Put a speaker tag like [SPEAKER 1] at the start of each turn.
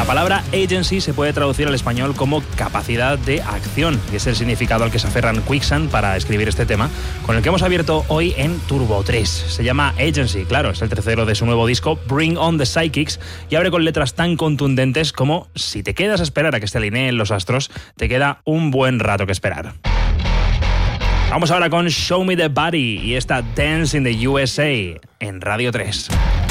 [SPEAKER 1] La palabra agency se puede traducir al español como capacidad de acción, y es el significado al que se aferran Quicksand para escribir este tema, con el que hemos abierto hoy en Turbo 3. Se llama Agency, claro, es el tercero de su nuevo disco, Bring on the Psychics, y abre con letras tan contundentes como: si te quedas a esperar a que se alineen los astros, te queda un buen rato que esperar. Vamos ahora con Show Me the Body y esta Dance in the USA en Radio 3.